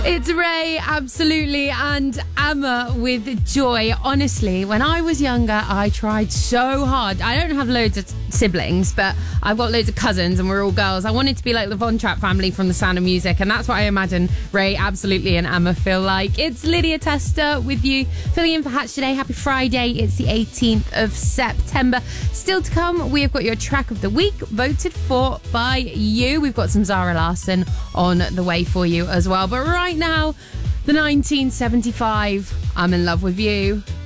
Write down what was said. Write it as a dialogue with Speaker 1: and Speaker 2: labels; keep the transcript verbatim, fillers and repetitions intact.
Speaker 1: It's Ray, absolutely, and Emma with Joy. Honestly, when I was younger, I tried so hard. I don't have loads of siblings, but I've got loads of cousins and we're all girls. I wanted to be like the Von Trapp family from The Sound of Music, and that's what I imagine Ray, absolutely, and Emma feel like. It's Lydia Tester with you, filling in for Hatch today. Happy Friday. It's the eighteenth of September. Still to come, we have got your track of the week, voted for by you. We've got some Zara Larsson on the way for you as well. But right now, the nineteen seventy-five, I'm in Love with You.